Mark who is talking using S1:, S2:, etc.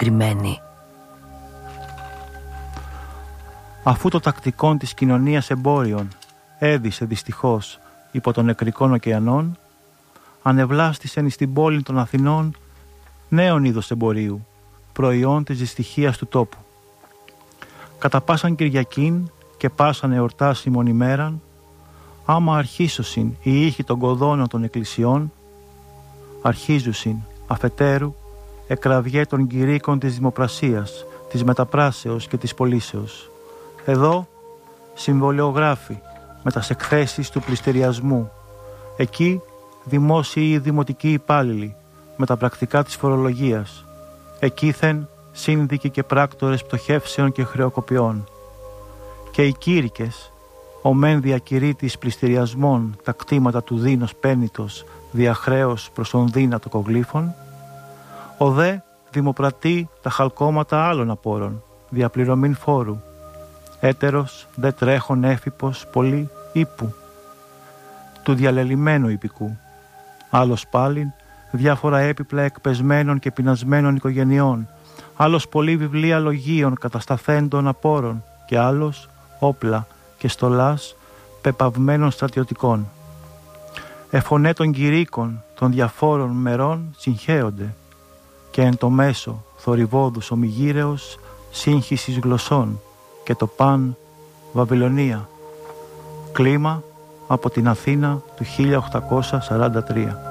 S1: συγκεκριμένη.
S2: Αφού το τακτικόν της κοινωνίας εμπόριων έδισε δυστυχώς υπό των νεκρικών ωκεανών, ανεβλάστησεν εις την πόλη των Αθηνών νέον είδος εμπορίου, προϊόν της δυστυχίας του τόπου. Κατά πάσαν Κυριακήν και πάσαν εορτάσιμον ημέραν, άμα αρχίσωσιν οι ήχοι των κοδώνων των εκκλησιών, αρχίζουσιν αφετέρου εκραυγέ των κηρύκων της δημοπρασίας, της μεταπράσεως και της πωλήσεως. Εδώ συμβολιογράφοι με τας εκθέσεις του πληστηριασμού, εκεί δημόσιοι ή δημοτικοί υπάλληλοι με τα πρακτικά της φορολογίας, εκείθεν σύνδικοι και πράκτορες πτωχεύσεων και χρεοκοπιών. Και οι κήρυκες, ο μεν διακηρύτης πληστηριασμών τα κτήματα του δίνος πέννητος διαχρέως προς τον δύνατο κογλύφων, ο δε δημοπρατεί τα χαλκώματα άλλων απόρων, διαπληρωμήν φόρου, έτερος δε τρέχον έφυπος πολύ ύπου, του διαλελειμμένου υπηκού, άλλος πάλιν διάφορα έπιπλα εκπεσμένων και πεινασμένων οικογενειών, άλλος πολλή βιβλία λογίων κατασταθέντων απόρων και άλλος όπλα και στολάς πεπαυμένων στρατιωτικών. Εφωνέ των κηρύκων των διαφόρων μερών συγχέονται και εν το μέσο θορυβόδους ομιγύρεως σύγχυσης γλωσσών και το παν Βαβυλωνία. Κλίμα από την Αθήνα του 1843.